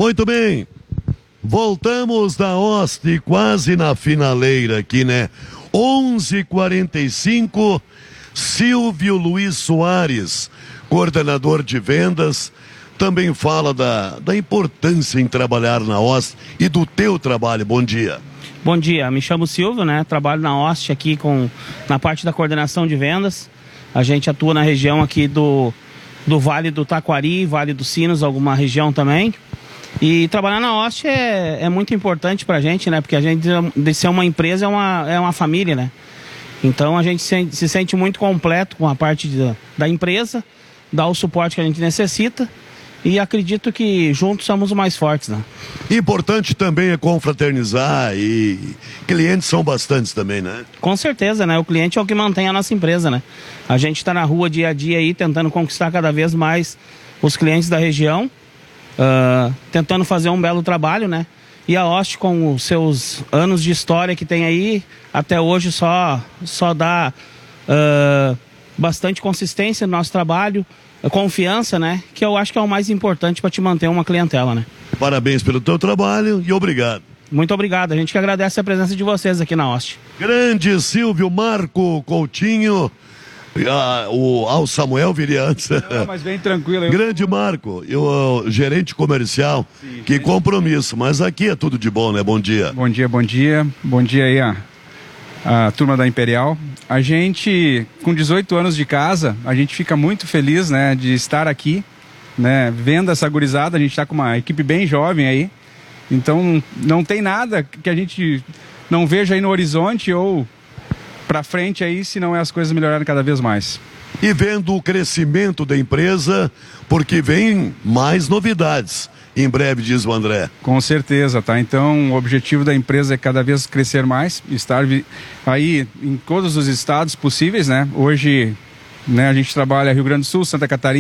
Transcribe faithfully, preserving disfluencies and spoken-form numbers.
Muito bem, voltamos da Oste, quase na finaleira aqui, né? onze e quarenta e cinco, Silvio Luiz Soares, coordenador de vendas, também fala da, da importância em trabalhar na Oste e do teu trabalho. Bom dia. Bom dia, me chamo Silvio, né? Trabalho na Oste aqui com, na parte da coordenação de vendas. A gente atua na região aqui do, do Vale do Taquari, Vale dos Sinos, alguma região também. E trabalhar na Oste é, é muito importante pra gente, né? Porque a gente, de ser uma empresa, é uma, é uma família, né? Então a gente se, se sente muito completo com a parte de, da empresa, dá o suporte que a gente necessita. E acredito que juntos somos mais fortes, né? Importante também é confraternizar e clientes são bastantes também, né? Com certeza, né? O cliente é o que mantém a nossa empresa, né? A gente está na rua dia a dia aí tentando conquistar cada vez mais os clientes da região, uh, tentando fazer um belo trabalho, né? E a Oste, com os seus anos de história que tem aí, até hoje só, só dá uh, bastante consistência no nosso trabalho, confiança, né? Que eu acho que é o mais importante para te manter uma clientela, né? Parabéns pelo teu trabalho e obrigado. Muito obrigado. A gente que agradece a presença de vocês aqui na Oste. Grande Silvio Marco Coutinho. Ah, o Al Samuel viria antes. Não, mas bem tranquilo. Eu... Grande Marco, eu, gerente comercial. Sim, que compromisso. Mas aqui é tudo de bom, né? Bom dia. Bom dia, bom dia. Bom dia aí, a, a turma da Imperial. A gente, com dezoito anos de casa, a gente fica muito feliz, né, de estar aqui, né, vendo essa gurizada. A gente está com uma equipe bem jovem aí, então não tem nada que a gente não veja aí no horizonte ou para frente aí, se não é as coisas melhorarem cada vez mais. E vendo o crescimento da empresa, porque vem mais novidades. Em breve, diz o André. Com certeza, tá? Então, o objetivo da empresa é cada vez crescer mais, estar aí em todos os estados possíveis, né? Hoje, né, a gente trabalha Rio Grande do Sul, Santa Catarina,